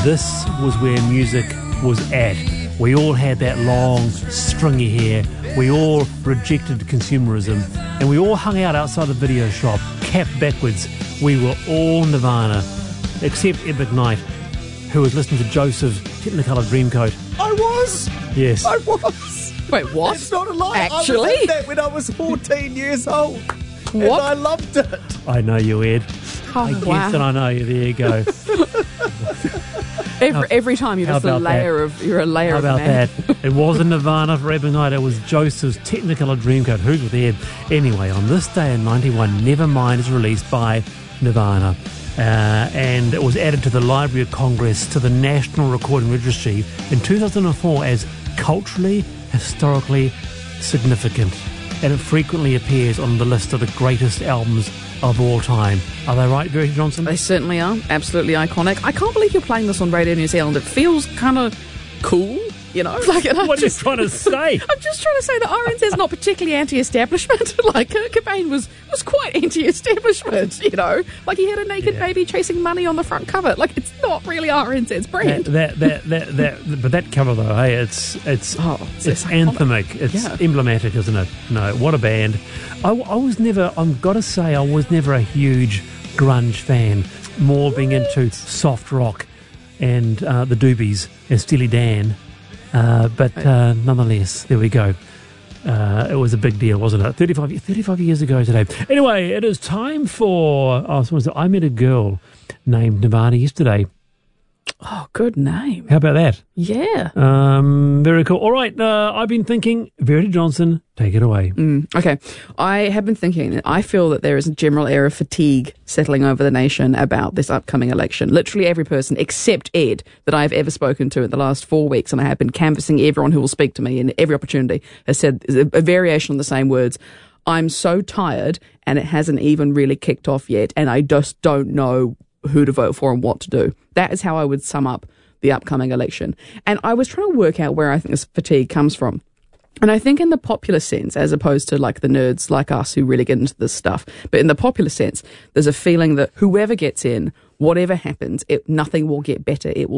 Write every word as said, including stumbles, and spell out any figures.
this was where music was at. We all had that long, stringy hair. We all rejected consumerism. And we all hung out outside the video shop, capped backwards. We were all Nirvana, except Ed McKnight, who was listening to Joseph's Technicolor Dreamcoat. I was! Yes. I was! Wait, what? It's not a lie. Actually? I was in that when I was fourteen years old. What? And I loved it. I know you, Ed. Oh, I wow. guess that I know you. There you go. Every, every time you're how just a about layer that? of you're a layer How of about man. that? It wasn't Nirvana for Ed McKnight. It was Joseph's Technicolor Dreamcoat. Who's with Ed? Anyway, on this day in ninety-one, Nevermind is released by Nirvana. Uh, and it was added to the Library of Congress to the National Recording Registry in two thousand four as culturally, historically significant. And it frequently appears on the list of the greatest albums of all time. Are they right, Verity Johnson? They certainly are. Absolutely iconic. I can't believe you're playing this on Radio New Zealand. It feels kind of cool, you know? Like, and I'm What are you just, trying to say? I'm just trying to say that R N Z is not particularly anti-establishment. Like, Kurt Cobain was, was quite anti-establishment, you know? Like, he had a naked Yeah. baby chasing money on the front cover. Like, it's not really R N Z's brand. That, that, that, that, that, but that cover though, hey, it's it's Oh, it's- it's, it's iconic. anthemic, it's Yeah. emblematic, isn't it? No, what a band! I, I was never, I've got to say, I was never a huge grunge fan. More being into soft rock and uh, the Doobies and Steely Dan, uh, but uh, nonetheless, there we go. Uh, it was a big deal, wasn't it? thirty-five, thirty-five years ago today. Anyway, it is time for. Oh, so was it? I met a girl named Nirvana yesterday. Oh, good name. How about that? Yeah. Um, very cool. All right, uh, I've been thinking, Verity Johnson, take it away. Mm, okay. I have been thinking, I feel that there is a general air of fatigue settling over the nation about this upcoming election. Literally every person, except Ed, that I've ever spoken to in the last four weeks, and I have been canvassing everyone who will speak to me in every opportunity, has said a, a variation on the same words. I'm so tired, and it hasn't even really kicked off yet, and I just don't know who to vote for and what to do. That is how I would sum up the upcoming election. And I was trying to work out where I think this fatigue comes from. And I think in the popular sense, as opposed to like the nerds like us who really get into this stuff, but in the popular sense, there's a feeling that whoever gets in, whatever happens, it, nothing will get better. It will